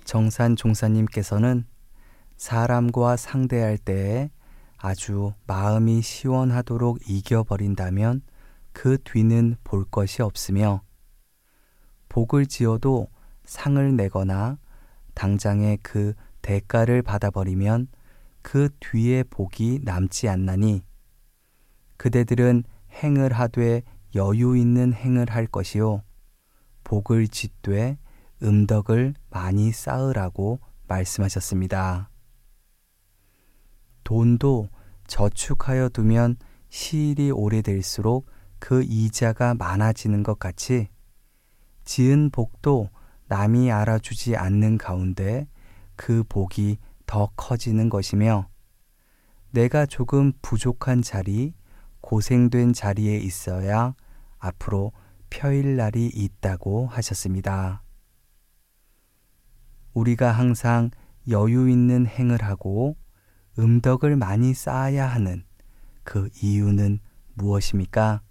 정산 종사님께서는 사람과 상대할 때에 아주 마음이 시원하도록 이겨버린다면 그 뒤는 볼 것이 없으며, 복을 지어도 상을 내거나 당장에 그 대가를 받아버리면 그 뒤에 복이 남지 않나니, 그대들은 행을 하되 여유 있는 행을 할 것이요 복을 짓되 음덕을 많이 쌓으라고 말씀하셨습니다. 돈도 저축하여 두면 시일이 오래될수록 그 이자가 많아지는 것 같이, 지은 복도 남이 알아주지 않는 가운데 그 복이 더 커지는 것이며, 내가 조금 부족한 자리, 고생된 자리에 있어야 앞으로 펴일 날이 있다고 하셨습니다. 우리가 항상 여유 있는 행을 하고 음덕을 많이 쌓아야 하는 그 이유는 무엇입니까?